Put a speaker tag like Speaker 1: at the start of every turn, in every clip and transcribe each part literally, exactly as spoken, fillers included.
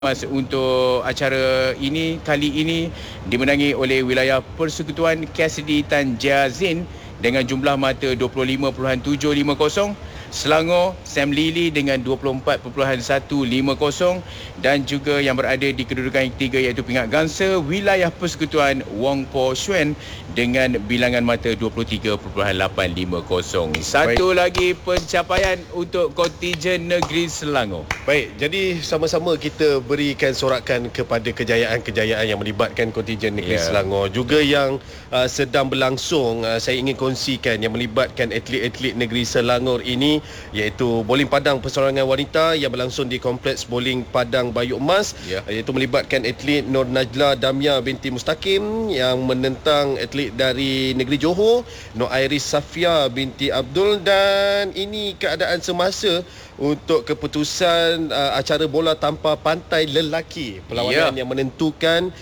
Speaker 1: Mas untuk acara ini kali ini dimenangi oleh wilayah Persekutuan Cassidy Tan Jazin dengan jumlah mata dua puluh lima perpuluhan tujuh lima kosong. Selangor Sam Lili dengan dua puluh empat perpuluhan satu lima kosong dan juga yang berada di kedudukan yang ketiga iaitu Pingat Gangsa wilayah Persekutuan Wong Po Shuen dengan bilangan mata dua puluh tiga perpuluhan lapan lima kosong. Satu Baik. lagi pencapaian untuk kontijen negeri Selangor.
Speaker 2: Baik, jadi sama-sama kita berikan sorakan kepada kejayaan-kejayaan yang melibatkan kontijen negeri yeah. Selangor. Juga yang uh, sedang berlangsung, uh, saya ingin kongsikan yang melibatkan atlet-atlet negeri Selangor ini, iaitu bowling padang perseorangan wanita yang berlangsung di Kompleks Bowling Padang Bayu Emas, yeah. iaitu melibatkan atlet Nur Najla Damia binti Mustaqim yang menentang atlet dari negeri Johor, Nur Airis Safia binti Abdul, dan ini keadaan semasa untuk keputusan uh, acara bola tanpa pantai lelaki, perlawanan yeah. yang menentukan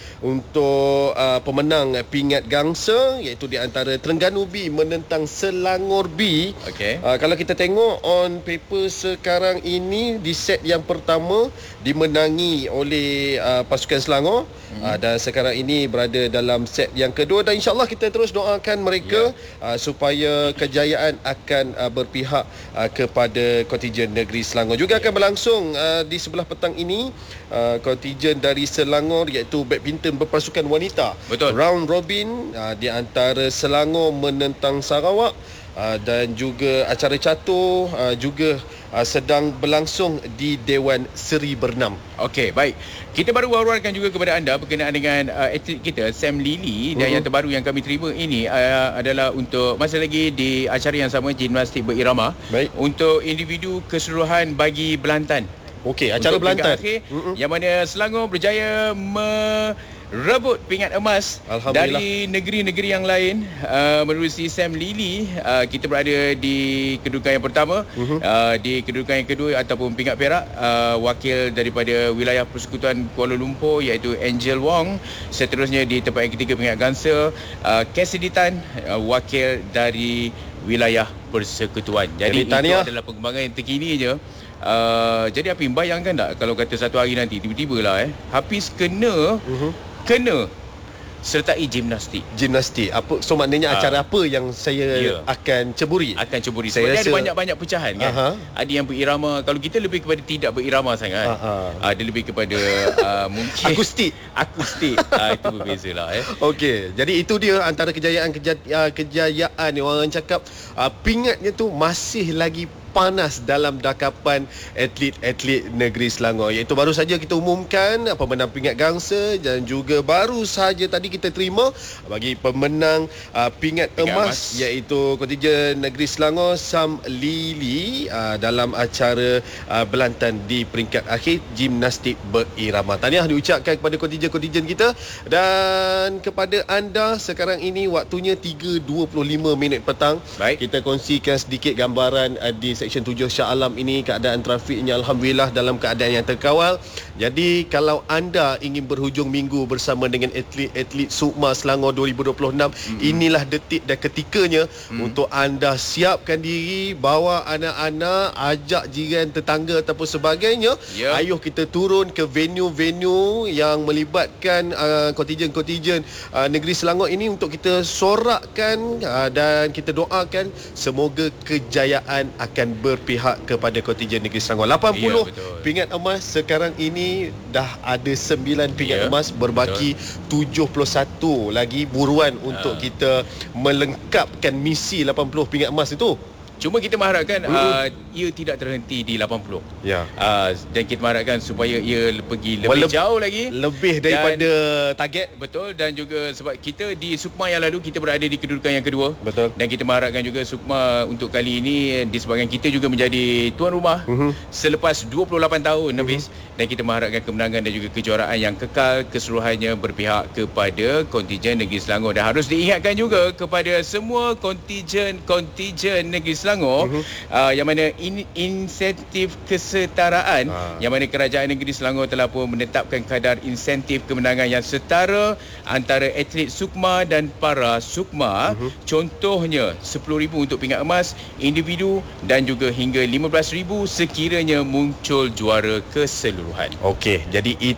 Speaker 2: untuk uh, pemenang Pingat Gangsa, iaitu di antara Terengganu B menentang Selangor B.
Speaker 1: Okay.
Speaker 2: Uh, kalau kita tengok on paper sekarang ini, di set yang pertama dimenangi oleh uh, pasukan Selangor, hmm. uh, dan sekarang ini berada dalam set yang kedua, dan insyaAllah kita terus doakan mereka yeah. uh, supaya kejayaan akan uh, berpihak uh, kepada kontijen negeri Selangor. Juga akan berlangsung uh, di sebelah petang ini uh, kontijen dari Selangor, iaitu badminton berpasukan wanita.
Speaker 1: Betul.
Speaker 2: Round robin uh, di antara Selangor menentang Sarawak. Uh, dan juga acara catur uh, juga uh, sedang berlangsung di Dewan Seri Bernam.
Speaker 1: Okey, baik. Kita baru war-warkan juga kepada anda berkenaan dengan uh, atlet kita Sam Lili, dan uh-huh. yang terbaru yang kami terima ini uh, adalah untuk masih lagi di acara yang sama, gimnastik berirama. Baik. Untuk individu keseluruhan bagi belantan.
Speaker 2: Okey, acara untuk belantan
Speaker 1: akhir, uh-huh. yang mana Selangor berjaya me rebut pingat emas dari negeri-negeri yang lain. Uh, menerusi Sam Lili, uh, kita berada di kedudukan yang pertama, uh-huh. uh, di kedudukan yang kedua ataupun pingat perak, uh, wakil daripada wilayah Persekutuan Kuala Lumpur iaitu Angel Wong. Seterusnya di tempat yang ketiga pingat Gangsa, uh, Cassidy Tan, uh, wakil dari wilayah Persekutuan. Jadi, Jadi itu adalah perkembangan yang terkini je. Uh, jadi Hafiz, bayangkan tak kalau kata satu hari nanti tiba-tiba lah eh Hafiz kena uh-huh. kena sertai gimnastik.
Speaker 2: Gimnastik. Apa so maknanya uh, acara apa yang saya yeah. akan ceburi?
Speaker 1: Akan ceburi. Sebab rasa... ada banyak-banyak pecahan kan. Uh-huh. Ada yang berirama. Kalau kita lebih kepada tidak berirama sangat. Uh-huh. Uh, dia lebih kepada uh, mungkin
Speaker 2: akustik.
Speaker 1: Akustik. uh, itu berbezalah eh.
Speaker 2: Okey. Jadi itu dia antara kejayaan kejayaan, kejayaan yang orang cakap uh, pingatnya tu masih lagi panas dalam dakapan atlet-atlet negeri Selangor, iaitu baru saja kita umumkan pemenang Pingat Gangsa, dan juga baru saja tadi kita terima bagi pemenang uh, Pingat, Pingat Emas, emas iaitu kontijen negeri Selangor Sam Lili uh, dalam acara uh, belantan di peringkat akhir gimnastik berirama. Tahniah diucapkan kepada kontijen-kontijen kita, dan kepada anda sekarang ini waktunya tiga dua puluh lima minit petang. Baik. Kita kongsikan sedikit gambaran uh, di Seksyen tujuh Shah Alam ini. Keadaan trafiknya alhamdulillah dalam keadaan yang terkawal. Jadi kalau anda ingin berhujung minggu bersama dengan atlet-atlet Sukma Selangor dua ribu dua puluh enam, mm-hmm. inilah detik dan ketikanya mm. untuk anda siapkan diri, bawa anak-anak, ajak jiran, tetangga ataupun sebagainya. Yep. Ayuh kita turun ke venue-venue yang melibatkan uh, kontijen-kontijen uh, negeri Selangor ini untuk kita sorakkan uh, dan kita doakan semoga kejayaan akan berpihak kepada kontijen negeri Selangor. lapan puluh ya, pingat emas sekarang ini dah ada sembilan pingat ya, emas, berbaki betul. tujuh puluh satu lagi buruan ha. untuk kita melengkapkan misi lapan puluh pingat emas itu.
Speaker 1: Cuma kita mengharapkan uh, ia tidak terhenti di lapan puluh.
Speaker 2: Ya.
Speaker 1: Uh, dan kita mengharapkan supaya ia pergi lebih Weleb- jauh lagi,
Speaker 2: lebih daripada dan, target.
Speaker 1: Betul. Dan juga sebab kita di Sukma yang lalu kita berada di kedudukan yang kedua.
Speaker 2: Betul.
Speaker 1: Dan kita mengharapkan juga Sukma untuk kali ini disebabkan kita juga menjadi tuan rumah uh-huh. selepas dua puluh lapan tahun uh-huh. habis, dan kita mengharapkan kemenangan dan juga kejuaraan yang kekal keseluruhannya berpihak kepada kontijen negeri Selangor. Dan harus diingatkan juga kepada semua kontijen-kontijen negeri Selangor Selangor,
Speaker 2: uh-huh.
Speaker 1: uh, yang mana in, insentif kesetaraan, uh. yang mana Kerajaan Negeri Selangor telah pun menetapkan kadar insentif kemenangan yang setara antara atlet sukma dan para sukma. Uh-huh. Contohnya sepuluh ribu untuk pingat emas individu dan juga hingga lima belas ribu sekiranya muncul juara keseluruhan.
Speaker 2: Okey, jadi